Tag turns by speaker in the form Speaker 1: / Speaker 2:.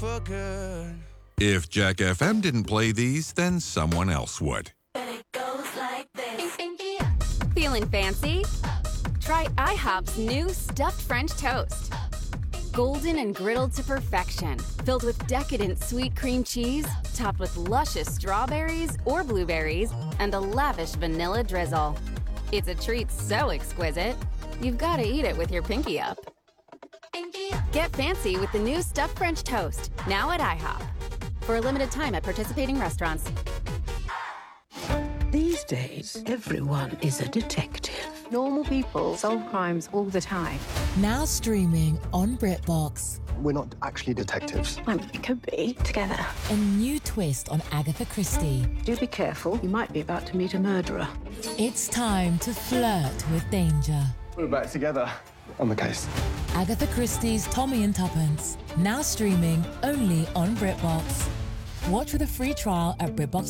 Speaker 1: for good.
Speaker 2: If Jack FM didn't play these, then someone else would.
Speaker 3: Feeling fancy? Try IHOP's new stuffed French toast. Golden and griddled to perfection, filled with decadent sweet cream cheese, topped with luscious strawberries or blueberries, and a lavish vanilla drizzle. It's a treat so exquisite, you've got to eat it with your pinky up. Get fancy with the new stuffed French toast, now at IHOP. For a limited time at participating restaurants.
Speaker 4: These days, everyone is a detective.
Speaker 5: Normal people solve crimes all the time.
Speaker 6: Now streaming on BritBox.
Speaker 7: We're not actually detectives.
Speaker 5: We could be together.
Speaker 6: A new twist on Agatha Christie.
Speaker 4: Do be careful, you might be about to meet a murderer.
Speaker 6: It's time to flirt with danger.
Speaker 7: We're back together on the case.
Speaker 6: Agatha Christie's Tommy and Tuppence. Now streaming only on BritBox. Watch with a free trial at BritBox.